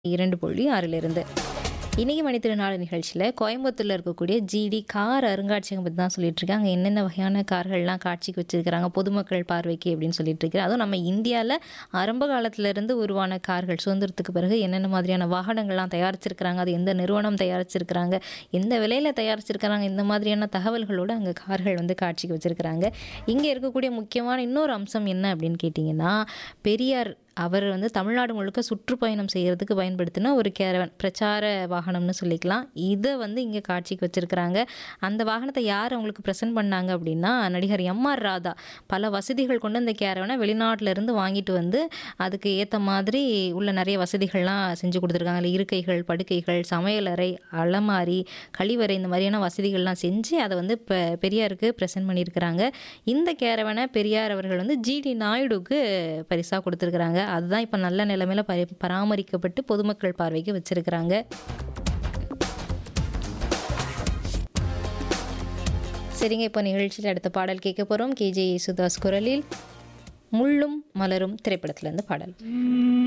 2.6 இன்னைக்கு மணித்திருநாள் நிகழ்ச்சியில் கோயம்புத்தூரில் இருக்கக்கூடிய ஜிடி கார் அருங்காட்சியகம் பற்றி தான் சொல்லிட்டு இருக்காங்க. என்னென்ன வகையான கார்கள்லாம் காட்சிக்கு வச்சிருக்கிறாங்க பொதுமக்கள் பார்வைக்கு அப்படின்னு சொல்லிட்டு இருக்கிறேன். அதுவும் நம்ம இந்தியாவில் ஆரம்ப காலத்திலிருந்து உருவான கார்கள் சுதந்திரத்துக்கு பிறகு என்னென்ன மாதிரியான வாகனங்கள்லாம் தயாரிச்சிருக்கிறாங்க, அது எந்த நிறுவனம் தயாரிச்சிருக்கிறாங்க, எந்த விலையில் தயாரிச்சிருக்கிறாங்க, இந்த மாதிரியான தகவல்களோடு அங்கே கார்கள் வந்து காட்சிக்கு வச்சிருக்கிறாங்க. இங்கே இருக்கக்கூடிய முக்கியமான இன்னொரு அம்சம் என்ன அப்படின்னு கேட்டிங்கன்னா, பெரியார் அவர் வந்து தமிழ்நாடு முழுக்க சுற்றுப்பயணம் செய்கிறதுக்கு பயன்படுத்தின ஒரு கேரவன், பிரச்சார வாகனம்னு சொல்லிக்கலாம். இதை வந்து இங்கே காட்சிக்கு வச்சுருக்கிறாங்க. அந்த வாகனத்தை யார் அவங்களுக்கு ப்ரெசென்ட் பண்ணாங்க அப்படின்னா, நடிகர் எம்ஆர் ராதா பல வசதிகள் கொண்டு அந்த கேரவனை வெளிநாட்டிலேருந்து வாங்கிட்டு வந்து அதுக்கு ஏற்ற மாதிரி உள்ள நிறைய வசதிகள்லாம் செஞ்சு கொடுத்துருக்காங்க. அதில் இருக்கைகள், படுக்கைகள், சமையலறை, அலமாரி, கழிவறை, இந்த மாதிரியான வசதிகள்லாம் செஞ்சு அதை வந்து பெரியாருக்கு ப்ரெசென்ட் பண்ணியிருக்கிறாங்க. இந்த கேரவனை பெரியார் அவர்கள் வந்து ஜிடி நாயுடுக்கு பரிசாக கொடுத்துருக்குறாங்க. அதுதான் இப்போ நல்ல நிலைமையில் பராமரிக்கப்பட்டு பொதுமக்கள் பார்வைக்கு வச்சிருக்கிறாங்க. சரிங்க, இப்போ நிகழ்ச்சியில் அடுத்த பாடல் கேட்க போகிறோம். கேஜே யேசுதாஸ் குரலில் முள்ளும் மலரும் திரைப்படத்திலேருந்து பாடல்.